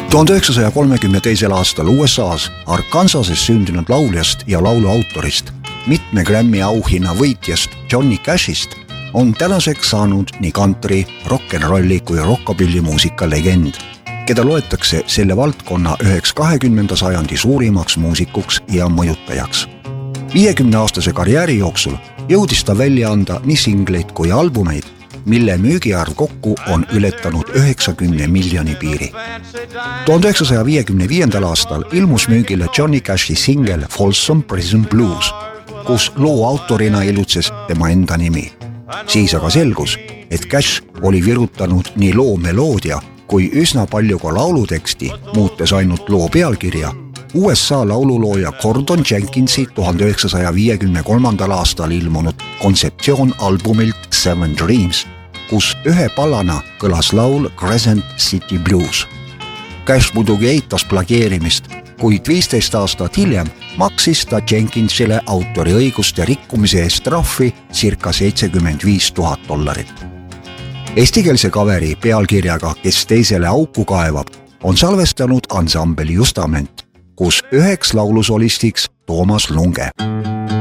1932. aastal USA's Arkansases sündinud lauljast ja laulu autorist, mitme Grammy auhinna võitjast Johnny Cashist on tänaseks saanud nii country, rock'n'rolli kui rockabilly muusika legend, keda loetakse selle valdkonna üheks 20. sajandi suurimaks muusikuks ja mõjutajaks. 50-aastase karjääri jooksul jõudis ta välja anda nii singleid kui albumeid, mille müügiarv kokku on ületanud 90 miljoni piiri. 1955. aastal ilmus müügile Johnny Cashi singel Folsom Prison Blues, kus loo autorina ilutses tema enda nimi. Siis aga selgus, et Cash oli virutanud nii loo meloodia kui üsna palju ka lauluteksti, muutes ainult loo pealkirja USA laululooja Gordon Jenkinsi 1953. aastal ilmunud kontseptsioon albumilt Seven Dreams, kus ühe pallana kõlas laul Crescent City Blues. Cash muidugi eitas plageerimist, kuid 15 aastat hiljem maksis ta Jenkinsile autoriõiguste rikkumise eest trahvi circa $75,000. Eestikeelse kaveri pealkirjaga Kes teisele auku kaevab on salvestanud ansambel Justament, kus üheks laulusolistiks Toomas Lunge.